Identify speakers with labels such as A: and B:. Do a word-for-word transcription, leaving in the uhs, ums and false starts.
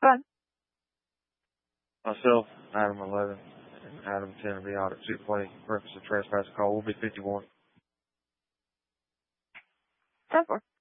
A: ahead.
B: Myself, Adam eleven, and Adam ten will be out at Super Play. Reference to trespass call will be fifty-one.
A: ten four.